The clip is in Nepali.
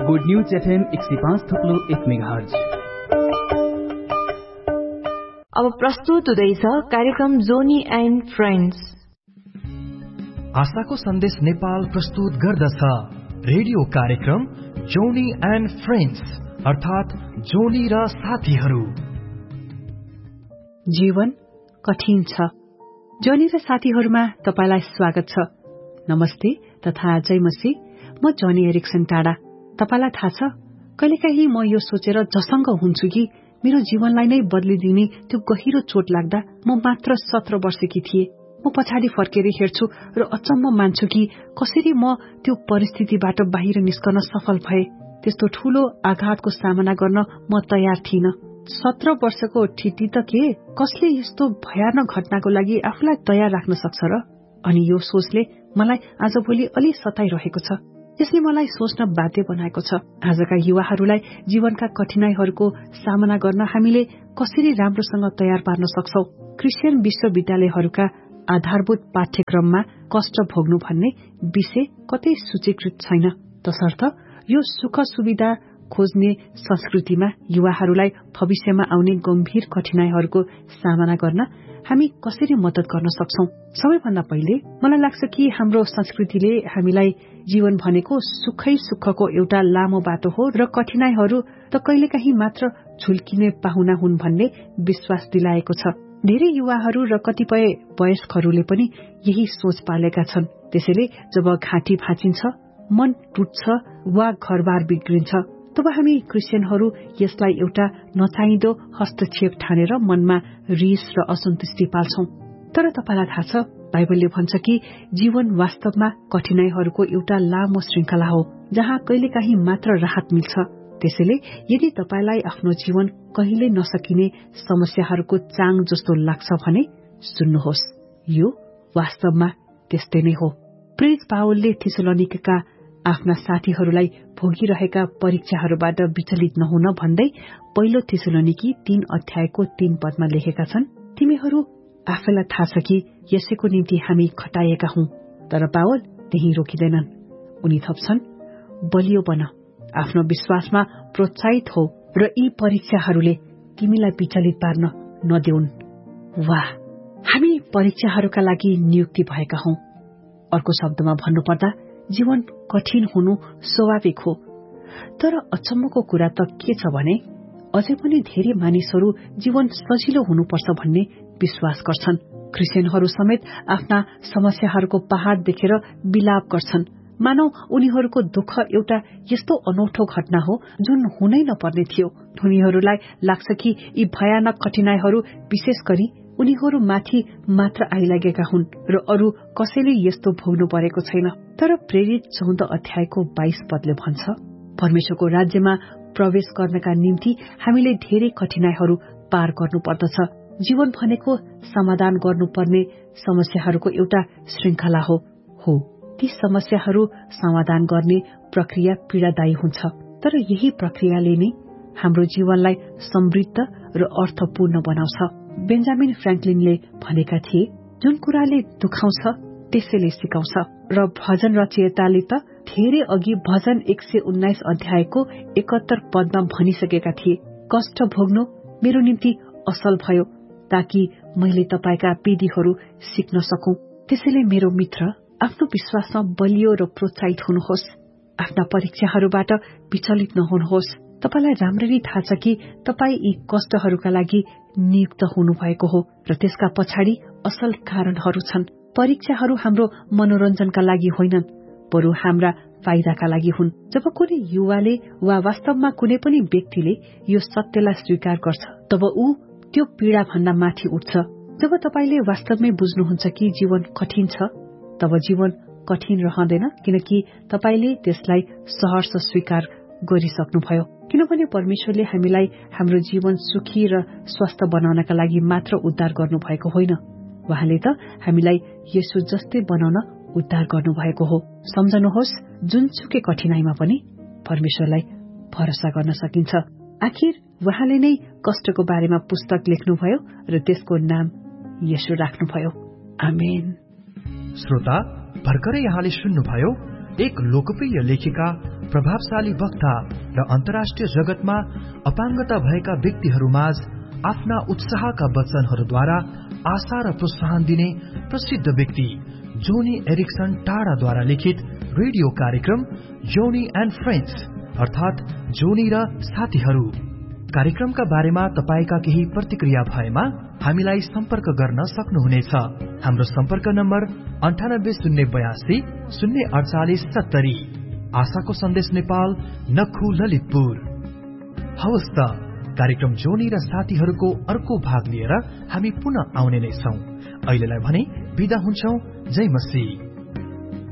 Good news FM 105.1 megahertz. अब प्रस्तुत हुँदैछ कार्यक्रम जोनी एन्ड फ्रेन्ड्स। आशाको सन्देश नेपाल प्रस्तुत गर्दछ रेडियो कार्यक्रम जोनी एन्ड फ्रेन्ड्स, अर्थात् जोनी र साथीहरू। जीवन कठिन छ। जोनी र साथीहरूमा तपाईलाई स्वागत छ। नमस्ते तथा जय मसीह। म जोनी एरिक्सन टाढा। तपाईलाई थाहा छ, कहिलेकाहीँ म यो सोचेर झसङ्ग हुन्छु कि मेरो जीवनलाई नै बदलिदिने त्यो गहिरो चोट लाग्दा म मात्र 17 वर्षकी थिए। म पछाडि फर्केर हेर्छु र अचम्म मान्छु कि कसरी म त्यो परिस्थितिबाट बाहिर निस्कन सफल भए। त्यस्तो ठूलो आघातको सामना गर्न म तयार थिइन। 17 वर्षको ठिटी त के, कसले यस्तो भयानक घटनाको लागि आफूलाई तयार राख्न सक्छ र? अनि यो सोचले मलाई आजभोलि अलि सताइरहेको छ। यसले मलाई सोच्न बाध्य बनाएको छ, आजका युवाहरूलाई जीवनका कठिनाइहरूको सामना गर्न हामीले कसरी राम्रोसँग तयार पार्न सक्छौं। क्रिस्चियन विश्वविद्यालयहरूका आधारभूत पाठ्यक्रममा कष्ट भोग्नु भन्ने विषय कतै सूचीकृत छैन। तसर्थ यो सुख सुविधा खोज्ने संस्कृतिमा युवाहरूलाई भविष्यमा आउने गम्भीर कठिनाइहरूको सामना गर्न हामी कसरी मद्दत गर्न सक्छौं? सबैभन्दा पहिले मलाई लाग्छ कि हाम्रो संस्कृतिले हामीलाई जीवन भनेको सुखै सुखको एउटा लामो बाटो हो र कठिनाइहरू त कहिलेकाहीँ मात्र झुल्किने पाहुना हुन् भन्ने विश्वास दिलाएको छ। धेरै युवाहरू र कतिपय वयस्कहरूले पनि यही सोच पालेका छन्। त्यसैले जब घाँटी भाँचिन्छ, मन टुट्छ वा घरबार बिग्रिन्छ, तब हामी क्रिस्चियनहरू यसलाई एउटा नचाहिँदो हस्तक्षेप ठानेर मनमा रिस र असन्तुष्टि पाल्छौं। तर तपाईलाई थाहा छ, बाइबलले भन्छ कि जीवन वास्तवमा कठिनाइहरूको एउटा लामो श्रृंखला हो, जहाँ कहिलेकाहीँ मात्र राहत मिल्छ। त्यसैले यदि तपाईलाई आफ्नो जीवन कहिले नसकिने समस्याहरूको चाङ जस्तो लाग्छ भने सुन्नुहोस्, यो वास्तवमा त्यस्तै नै हो। प्रेरित पावलले थेसलोनिकेका आफ्ना साथीहरूलाई भोगिरहेका परीक्षाहरूबाट विचलित नहुन भन्दै पहिलो थेसलोनिकी 3 अध्यायको 3 पदमा लेखेका छन्, तिमीहरू आफैलाई थाहा छ कि यसैको निम्ति हामी खटाइएका हौं। तर पावल त्यही रोकिँदैनन्। उनी थप्छन्, बलियो बन, आफ्नो विश्वासमा प्रोत्साहित हो र यी परीक्षाहरूले तिमीलाई विचलित पार्न नदेऊन्। वाह, हामी परीक्षाहरूका लागि नियुक्ति भएका हौं। अर्को शब्दमा भन्नुपर्दा जीवन कठिन हुनु स्वाभाविक हो। तर अचम्मको कुरा त के छ भने अझै पनि धेरै मानिसहरू जीवन सजिलो हुनुपर्छ भन्ने विश्वास गर्छन्। क्रिस्चियनहरू समेत आफ्ना समस्याहरूको पहाड़ देखेर विलाप गर्छन्, मानौ उनीहरूको दुःख एउटा यस्तो अनौठो घटना हो जुन हुनै नपर्ने थियो। उनीहरूलाई लाग्छ कि यी भयानक कठिनाइहरू विशेष गरी उनीहरू माथि मात्र आइलागेका हुन् र अरू कसैले यस्तो भोग्नु परेको छैन। तर प्रेरित 14 अध्यायको 22 पदले भन्छ, परमेश्वरको राज्यमा प्रवेश गर्नका निम्ति हामीले धेरै कठिनाइहरू पार गर्नुपर्दछ। जीवन भनेको समाधान गर्नुपर्ने समस्याहरूको एउटा श्रृंखला हो। ती समस्याहरू समाधान गर्ने प्रक्रिया पीड़ादायी हुन्छ, तर यही प्रक्रियाले नै हाम्रो जीवनलाई समृद्ध र अर्थपूर्ण बनाउँछ। बेन्जामिन फ्र्याङ्कलिनले भनेका थिए, जुन कुराले दुखाउँछ त्यसैले सिकाउँछ। र भजन रचयिताले त धेरै अघि भजन 119 अध्यायको 71 पदमा भनिसकेका थिए, कष्ट भोग्नु मेरो निम्ति असल भयो ताकि मैले तपाईका विधिहरू सिक्न सकौं। त्यसैले मेरो मित्र, आफ्नो विश्वासमा बलियो र प्रोत्साहित हुनुहोस्। आफ्ना परीक्षाहरूबाट विचलित नहुनुहोस्। तपाईलाई राम्ररी थाहा छ कि तपाईँ यी कष्टहरूका लागि नियुक्त हुनुभएको हो र त्यसका पछाडि असल कारणहरू छन्। परीक्षाहरू हाम्रो मनोरञ्जनका लागि होइनन्, बरु हाम्रा फाइदाका लागि हुन्। जब कुनै युवाले वा वास्तवमा कुनै पनि व्यक्तिले यो सत्यलाई स्वीकार गर्छ, तब ऊ त्यो पीड़ा भन्दा माथि उठ्छ। जब तपाईले वास्तवमै बुझ्नुहुन्छ कि जीवन कठिन छ, तब जीवन कठिन रहँदैन, किनकि तपाईले त्यसलाई सहर्ष स्वीकार गरिसक्नुभयो। किनभने परमेश्वरले हामीलाई हाम्रो जीवन सुखी र स्वस्थ बनाउनका लागि मात्र उद्धार गर्नुभएको होइन, उहाँले त हामीलाई येशू जस्तै बनाउन उद्धार गर्नुभएको हो। सम्झनुहोस्, जुनसुकै कठिनाइमा पनि परमेश्वरलाई भरोसा गर्न सकिन्छ। आखिर उहाँले नै कष्टको बारेमा पुस्तक लेख्नुभयो र त्यसको नाम येशू राख्नुभयो। आमेन। श्रोता, भर्खरै यहाँले सुन्नुभयो एक लोकप्रिय लेखिका प्रभावशाली वक्ता र अन्तर्राष्ट्रिय जगतमा अपाङ्गता भएका व्यक्तिहरूमाझ आफ्ना उत्साहका वचनहरूद्वारा आशा र प्रोत्साहन दिने प्रसिद्ध व्यक्ति जोनी एरिक्सन टाढाद्वारा लिखित रेडियो कार्यक्रम जोनी एन्ड फ्रेन्ड्स अर्थात जोनी र साथीहरू। कार्यक्रमका बारेमा तपाईका केही प्रतिक्रिया भएमा हामीलाई सम्पर्क गर्न सक्नुहुनेछ। हाम्रो सम्पर्क नम्बर 9802 048 70। आशाको सन्देश नेपाल, नखु, ललितपुर। हवस् त, कार्यक्रम जोनी र साथीहरूको अर्को भाग लिएर हामी पुनः आउने नै छौं। अहिलेलाई भने बिदा हुन्छौं। जय मसी।